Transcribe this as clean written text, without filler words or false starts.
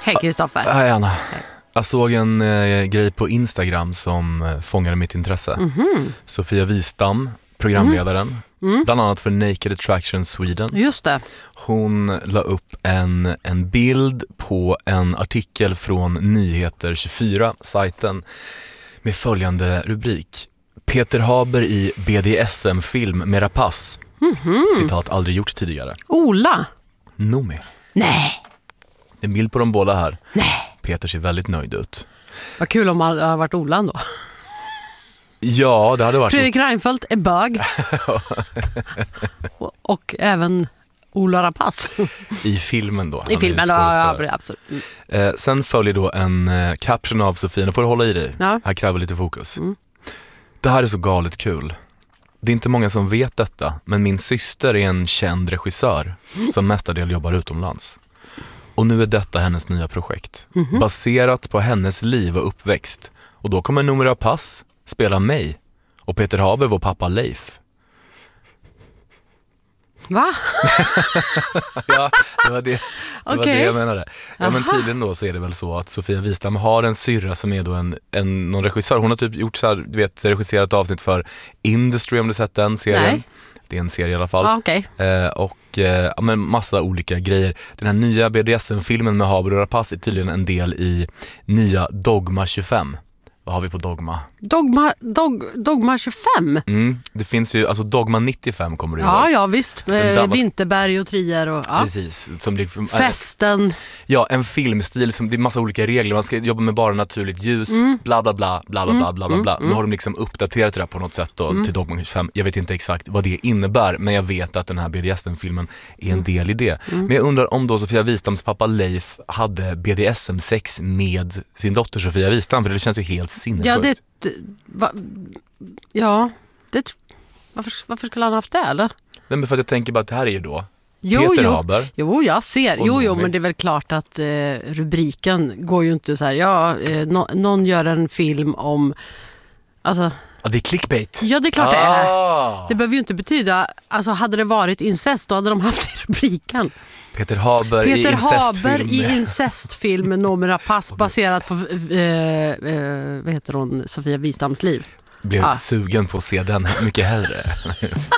Hej Kristoffer. Hej Anna. Jag såg en grej på Instagram som fångade mitt intresse. Sofia Wistam, programledaren, bland annat för Naked Attraction Sweden. Just det. Hon la upp en bild på en artikel från Nyheter 24, sajten, med följande rubrik. Peter Haber i BDSM-film med rapace. Citat, aldrig gjort tidigare. Ola. Nomi. Nej. En bild på de båda här. Nej. Peter ser väldigt nöjd ut. Vad kul om det hade varit Ola ändå. Ja, det hade varit... Fredrik Reinfeldt är bög. och även Ola Rapace. I filmen då. I filmen då, ja, absolut. Sen följer då en caption av Sofia. Nu får du hålla i dig. Ja. Här kräver lite fokus. Det här är så galet kul. Det är inte många som vet detta, men min syster är en känd regissör som mestadels jobbar utomlands. Och nu är detta hennes nya projekt. Baserat på hennes liv och uppväxt. Och då kommer Noomi Rapace spela mig. Och Peter Haber, vår pappa Leif. Va? Ja, det var det Okej. jag menade. Ja, men Aha. tydligen då så är det väl så att Sofia Wistam har en syrra som är då någon regissör. Hon har typ gjort så här, du vet, regisserat avsnitt för Industry, om du sett den serien. Nej. Det är en serie i alla fall. Ja, okej. Ja, men massa olika grejer. Den här nya BDSM-filmen med Haber och Rapace är tydligen en del i nya Dogma 25. Vad har vi på Dogma? Dogma 25? Det finns ju, alltså Dogma 95 kommer du ihåg. Ja, visst. Vinterberg och Trier och... Ja. Precis. Som det, Festen. Ja, en filmstil som det är massa olika regler. Man ska jobba med bara naturligt ljus, bla bla bla, bla bla bla, bla bla bla. Nu har de liksom uppdaterat det där på något sätt då, till Dogma 25. Jag vet inte exakt vad det innebär, men jag vet att den här BDSM-filmen är en del i det. Men jag undrar om då Sofia Wistams pappa Leif hade BDSM-sex med sin dotter Sofia Wistam, för det känns ju helt sinnessjukt. Varför skulle han haft det, eller? Nej, men för att jag tänker bara att det här är ju då Peter Haber. Jo, jag ser. Jo, men det är väl klart att rubriken går ju inte så här. Någon gör en film om... Alltså, Ja, det är clickbait. ja, det är klart det är. Det behöver ju inte betyda... Alltså, hade det varit incest, då hade de haft i rubriken. Peter Haber i incestfilm med Noomi Rapace baserat på vad heter hon, Sofia Wistams liv. Blev sugen på att se den mycket hellre.